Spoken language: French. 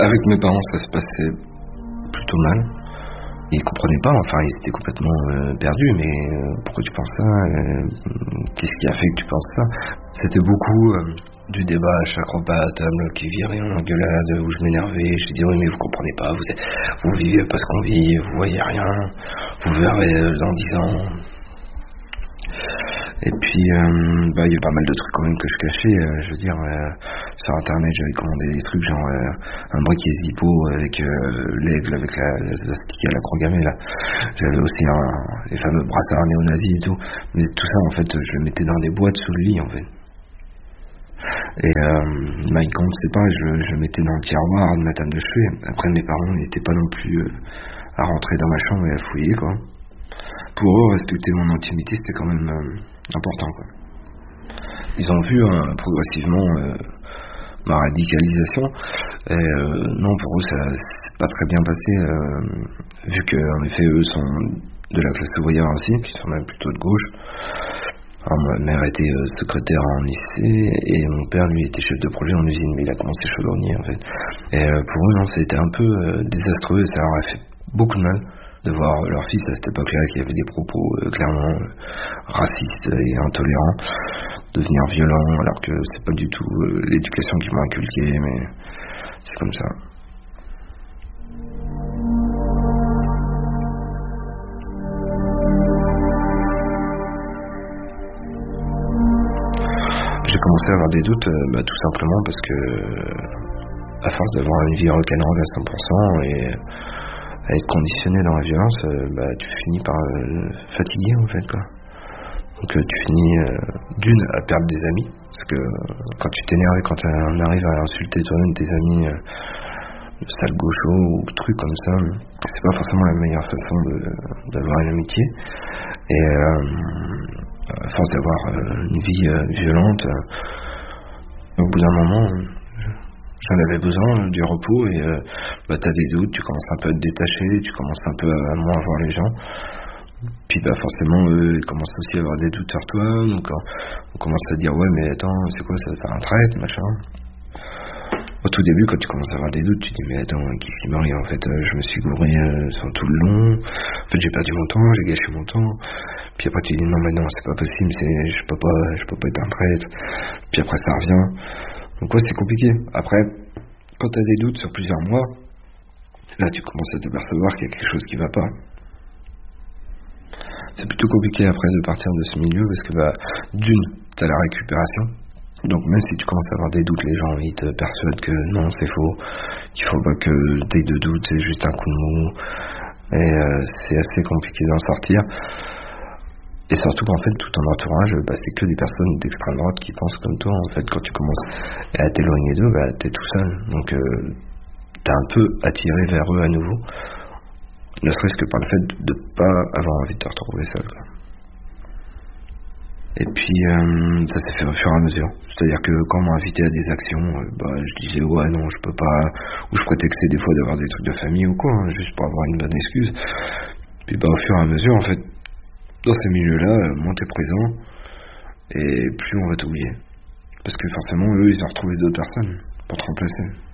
Avec mes parents, ça se passait plutôt mal. Ils comprenaient pas, enfin ils étaient complètement perdus, mais pourquoi tu penses ça? Qu'est-ce qui a fait que tu penses ça? C'était beaucoup du débat à chaque repas à table qui virait en engueulade, où je m'énervais, je disais oui mais vous comprenez pas, vous vivez pas ce qu'on vit, vous voyez rien, vous verrez dans 10 ans. Et puis il y a pas mal de trucs quand même que je cachais, je veux dire sur internet j'avais commandé des trucs genre un briquet Zippo avec l'aigle avec la sticker à la croix gammée là. J'avais aussi les fameux brassards néo-nazis et tout, mais tout ça en fait je le mettais dans des boîtes sous le lit en fait. Et Mein Kampf c'est pareil, je le mettais dans le tiroir de ma table de chevet. Après mes parents n'étaient pas non plus à rentrer dans ma chambre et à fouiller quoi. Pour eux, respecter mon intimité, c'était quand même important, quoi. Ils ont vu progressivement ma radicalisation. Et non, pour eux, ça s'est pas très bien passé, vu que, en effet, eux sont de la classe ouvrière aussi, qui sont même plutôt de gauche. Alors, ma mère était secrétaire en lycée, et mon père, lui, était chef de projet en usine, mais il a commencé chaudronnier, en fait. Et pour eux, non, ça a été un peu désastreux, et ça leur a fait beaucoup de mal de voir leur fils à cette époque-là qui avait des propos clairement racistes et intolérants, devenir violent alors que c'est pas du tout l'éducation qu'ils m'ont inculquée, mais c'est comme ça. J'ai commencé à avoir des doutes tout simplement parce que à force d'avoir une vie rock'n'roll à 100% et à être conditionné dans la violence, tu finis par fatiguer en fait quoi. Donc tu finis d'une à perdre des amis, parce que quand tu t'énerves et quand on arrive à insulter toi-même tes amis, sale gaucho ou trucs comme ça, c'est pas forcément la meilleure façon d'avoir une amitié. Et à force d'avoir une vie violente, au bout d'un moment j'en avais besoin du repos et t'as des doutes, tu commences un peu à te détacher, tu commences un peu à moins voir les gens. Puis forcément eux ils commencent aussi à avoir des doutes sur toi, donc on commence à dire ouais mais attends c'est quoi ça un trait machin. Au tout début quand tu commences à avoir des doutes tu dis mais attends qu'est-ce qui m'arrive en fait, je me suis gouré sur tout le long, en fait j'ai perdu mon temps, j'ai gâché mon temps. Puis après tu dis non mais non c'est pas possible, je peux pas être un traître. Puis après ça revient. Donc ouais c'est compliqué. Après, quand tu as des doutes sur plusieurs mois, là tu commences à t'apercevoir qu'il y a quelque chose qui va pas. C'est plutôt compliqué après de partir de ce milieu parce que d'une, tu as la récupération. Donc même si tu commences à avoir des doutes, les gens ils te persuadent que non c'est faux, qu'il faut pas que tu aies de doute, c'est juste un coup de mou. Et c'est assez compliqué d'en sortir. Et surtout qu'en fait tout ton entourage c'est que des personnes d'extrême droite qui pensent comme toi. En fait quand tu commences à t'éloigner d'eux, t'es tout seul. Donc t'es un peu attiré vers eux à nouveau, ne serait-ce que par le fait de pas avoir envie de te retrouver seul quoi. Et puis ça s'est fait au fur et à mesure. C'est-à-dire que quand on m'a invité à des actions, je disais ouais non je peux pas, ou je prétextais des fois d'avoir des trucs de famille ou quoi, juste pour avoir une bonne excuse. Puis au fur et à mesure en fait, dans ces milieux-là, moins t'es présent, et plus on va t'oublier. Parce que forcément, eux, ils ont retrouvé d'autres personnes pour te remplacer.